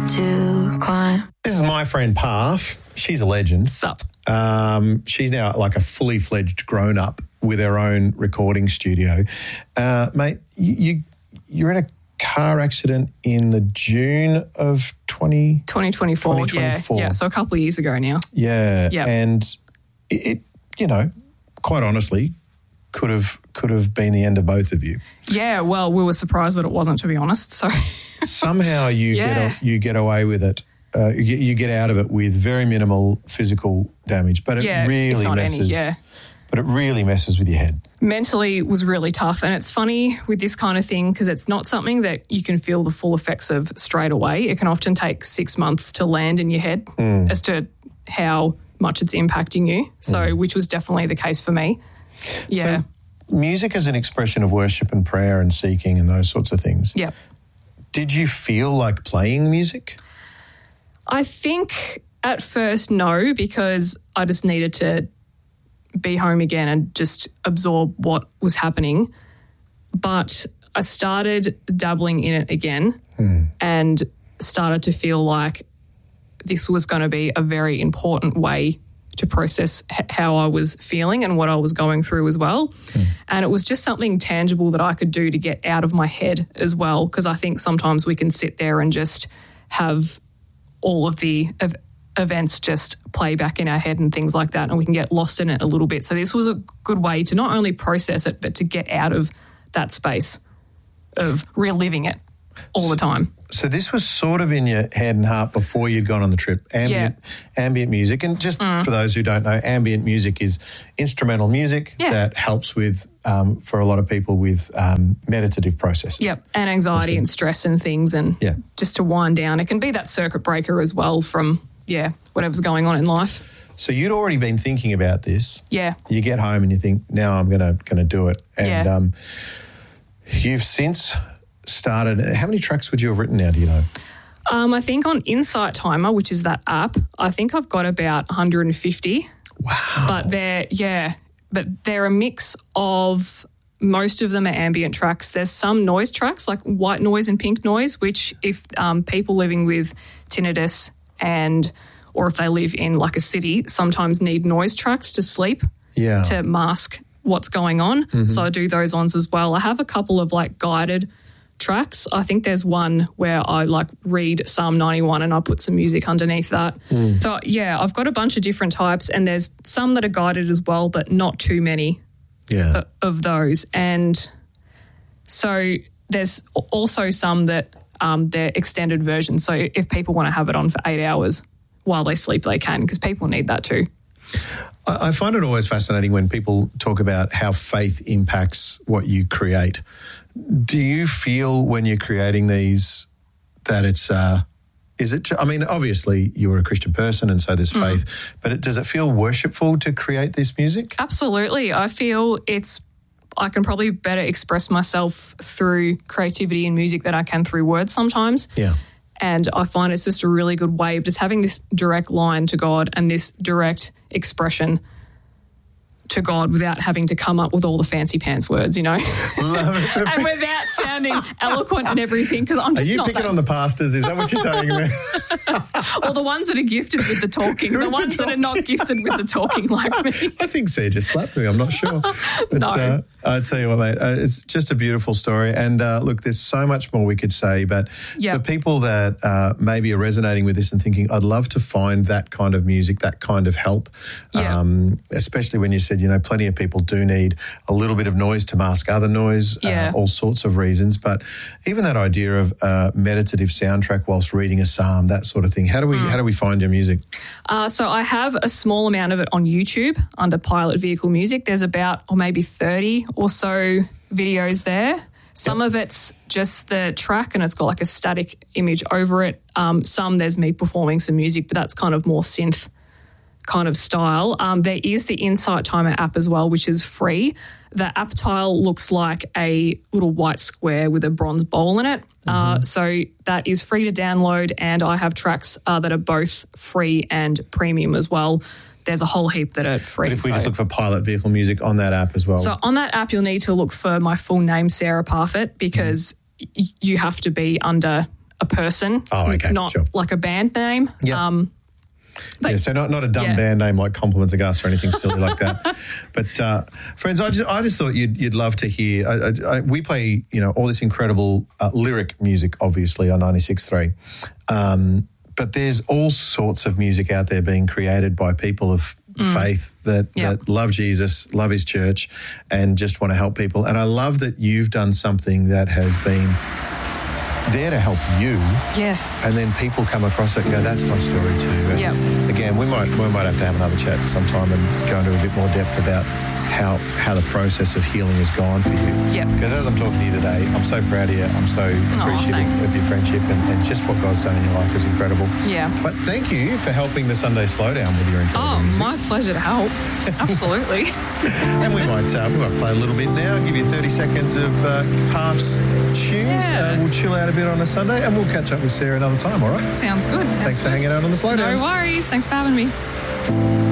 to climb. This is my friend Parth. She's a legend. Sup? She's now like a fully fledged grown up with her own recording studio. Mate, you're in a car accident in the June of 2024. 2024. Yeah, so a couple of years ago now. Yeah. Yep. And it quite honestly could have been the end of both of you. Yeah, well, we were surprised that it wasn't, to be honest. So somehow you get away with it. You get out of it with very minimal physical damage, but it really messes. But it really messes with your head. Mentally was really tough. And it's funny with this kind of thing because it's not something that you can feel the full effects of straight away. It can often take 6 months to land in your head as to how much it's impacting you. So, which was definitely the case for me. Yeah. So music is an expression of worship and prayer and seeking and those sorts of things. Yeah. Did you feel like playing music? I think at first no, because I just needed to be home again and just absorb what was happening. But I started dabbling in it again and started to feel like this was going to be a very important way to process how I was feeling and what I was going through as well. And it was just something tangible that I could do to get out of my head as well, because I think sometimes we can sit there and just have all of the events just play back in our head and things like that, and we can get lost in it a little bit. So this was a good way to not only process it, but to get out of that space of reliving it all the time. So this was sort of in your head and heart before you'd gone on the trip, ambient music. And just for those who don't know, ambient music is instrumental music that helps with, for a lot of people, with meditative processes. Yep, and anxiety and stress and things, and just to wind down. It can be that circuit breaker as well from, whatever's going on in life. So you'd already been thinking about this. Yeah. You get home and you think, now I'm gonna do it. And you've since started. How many tracks would you have written now, do you know? I think on Insight Timer, which is that app, I think I've got about 150. Wow. But they're a mix of, most of them are ambient tracks. There's some noise tracks like white noise and pink noise, which if people living with tinnitus or if they live in like a city, sometimes need noise tracks to sleep to mask what's going on. So I do those ones as well. I have a couple of like guided tracks. I think there's one where I like read Psalm 91 and I put some music underneath that. So I've got a bunch of different types, and there's some that are guided as well, but not too many of those. And so there's also some that they're extended versions. So if people want to have it on for 8 hours while they sleep, they can, because people need that too. I find it always fascinating when people talk about how faith impacts what you create. Do you feel when you're creating these that it's, I mean, obviously you're a Christian person and so there's faith, but does it feel worshipful to create this music? Absolutely. I feel I can probably better express myself through creativity and music than I can through words sometimes. Yeah. And I find it's just a really good way of just having this direct line to God and this direct expression to God without having to come up with all the fancy pants words, you know, and without sounding eloquent and everything. Because I'm just not. Are you picking on the pastors? Is that what you're saying? Or the ones that are gifted with the talking, the ones that are not gifted with the talking like me. I think Sarah just slapped me. I'm not sure. But, no. I tell you what, mate, it's just a beautiful story. And look, there's so much more we could say, but for people that maybe are resonating with this and thinking, I'd love to find that kind of music, that kind of help, especially when you said, you know, plenty of people do need a little bit of noise to mask other noise, all sorts of reasons. But even that idea of meditative soundtrack whilst reading a psalm, that sort of thing. How do we find your music? So I have a small amount of it on YouTube under Pilot Vehicle Music. There's about maybe 30 or so videos there. Some of it's just the track and it's got like a static image over it. Some there's me performing some music, but that's kind of more synth kind of style. There is the Insight Timer app as well, which is free. The app tile looks like a little white square with a bronze bowl in it. So that is free to download, and I have tracks that are both free and premium as well. There's a whole heap that are free. But if we just look for Pilot Vehicle Music on that app as well. So on that app, you'll need to look for my full name, Sarah Parfitt, because you have to be under a person. Oh, okay, not sure. like a band name. Yep. But, so not a dumb band name like Compliment to Gus or anything silly like that. But friends, I just thought you'd love to hear. We play all this incredible lyric music, obviously on 96.3. But there's all sorts of music out there being created by people of faith that love Jesus, love his church, and just want to help people. And I love that you've done something that has been there to help you. Yeah. And then people come across it and go, that's my story too. And again, we might have to have another chat sometime and go into a bit more depth about how the process of healing has gone for you. Yeah. Because as I'm talking to you today, I'm so proud of you. I'm so appreciative of your friendship and just what God's done in your life is incredible. Yeah. But thank you for helping the Sunday Slowdown with your incredible music. My pleasure to help. Absolutely. And we might play a little bit now, give you 30 seconds of Path's tunes. We'll chill out a bit on a Sunday and we'll catch up with Sarah another time, all right? Sounds good. Thanks for hanging out on the Slowdown. No worries. Thanks for having me.